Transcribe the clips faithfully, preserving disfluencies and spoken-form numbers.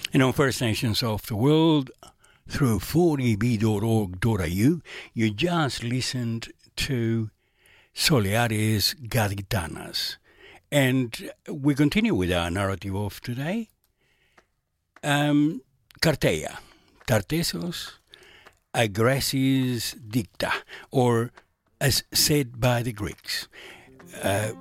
And on First Nations of the World, through four e b dot org dot a u, you just listened to Soleares Gaditanas. And we continue with our narrative of today. Um, Carteia, Tartessos Agressis Dicta, or as said by the Greeks. Uh,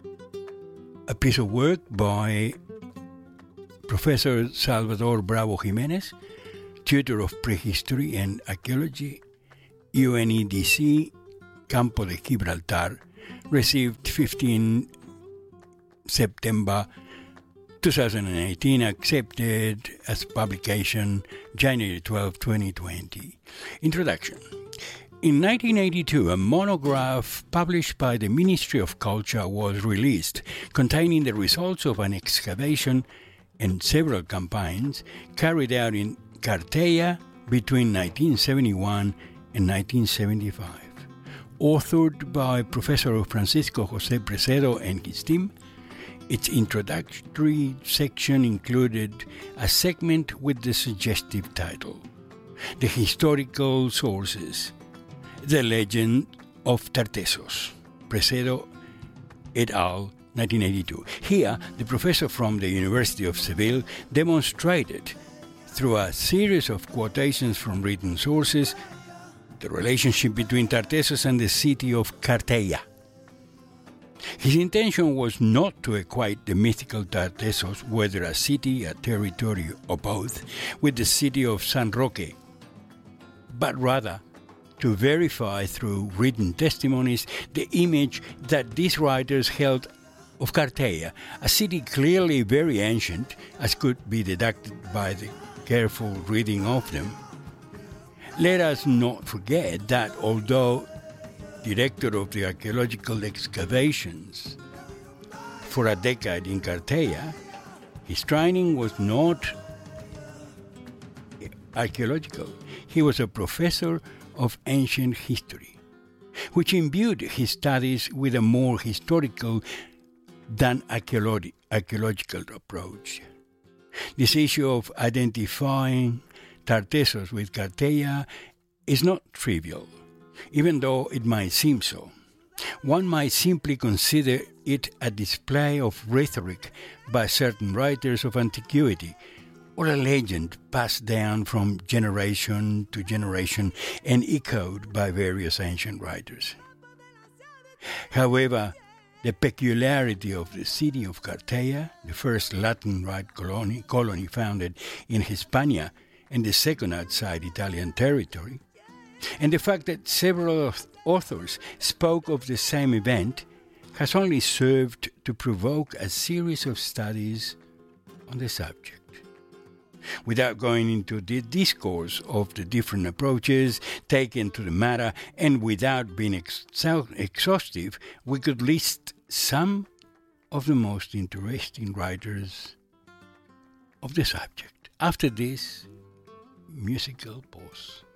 a piece of work by Professor Salvador Bravo Jimenez, tutor of prehistory and archaeology, U N E D C, Campo de Gibraltar, received fifteenth September twenty eighteen, accepted as publication January twelfth, twenty twenty. Introduction. In nineteen eighty-two, a monograph published by the Ministry of Culture was released, containing the results of an excavation and several campaigns carried out in Carteia between nineteen seventy-one and nineteen seventy-five. Authored by Professor Francisco José Precedo and his team, its introductory section included a segment with the suggestive title, The Historical Sources, The Legend of Tartessos, Precedo et al., nineteen eighty-two. Here, the professor from the University of Seville demonstrated, through a series of quotations from written sources, the relationship between Tartessos and the city of Carteia. His intention was not to equate the mythical Tartessos, whether a city, a territory, or both, with the city of San Roque, but rather to verify through written testimonies the image that these writers held of Carteia, a city clearly very ancient, as could be deducted by the careful reading of them. Let us not forget that although director of the archaeological excavations for a decade in Carteia, his training was not archaeological. He was a professor of ancient history, which imbued his studies with a more historical than archaeologi- archaeological approach. This issue of identifying Tartessos with Carteia is not trivial, even though it might seem so. One might simply consider it a display of rhetoric by certain writers of antiquity, or a legend passed down from generation to generation and echoed by various ancient writers. However, the peculiarity of the city of Carteia, the first Latin Rite colony, colony founded in Hispania and the second outside Italian territory, and the fact that several authors spoke of the same event, has only served to provoke a series of studies on the subject. Without going into the discourse of the different approaches taken to the matter, and without being ex- exhaustive, we could list some of the most interesting writers of the subject. After this musical pause.